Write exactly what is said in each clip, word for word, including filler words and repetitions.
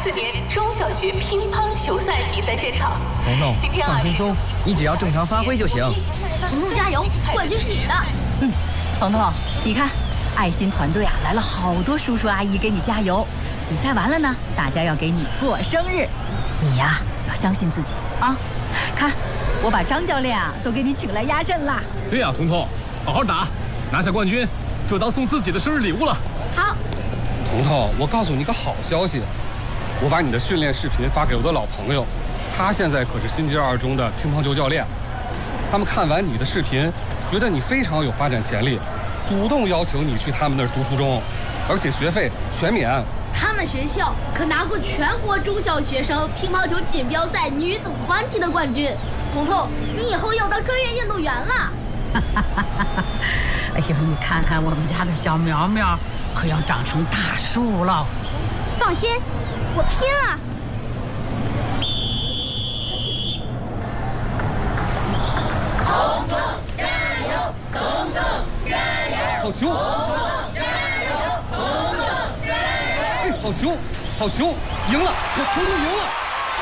四年中小学乒乓球赛比赛现场。 彤彤， 今天啊， 放轻松，你只要正常发挥就行。 彤彤加油，冠军是你的。 嗯，彤彤，你看，爱心团队啊来了好多叔叔阿姨给你加油。比赛完了呢，大家要给你过生日，你呀要相信自己啊！看，我把张教练啊都给你请来压阵啦。 对呀，彤彤，好好打，拿下冠军就当送自己的生日礼物了。 好。 彤彤，我告诉你个好消息，我把你的训练视频发给我的老朋友，他现在可是新街二中的乒乓球教练。他们看完你的视频，觉得你非常有发展潜力，主动要求你去他们那儿读初中，而且学费全免。 他们学校可拿过全国中小学生乒乓球锦标赛女子团体的冠军。彤彤，你以后要当专业运动员了。 哎呦，你看看我们家的小苗苗，可要长成大树了。 放心，我拼了！ 彤彤加油！彤彤加油！ 好球！ 彤彤加油！彤彤加油！ 哎，好球！好球！赢了！我彤彤赢了！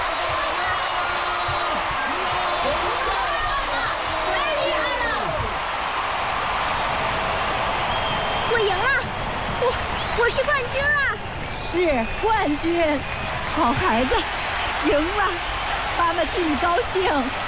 我是冠军了！ 是冠军，好孩子，赢了，妈妈替你高兴。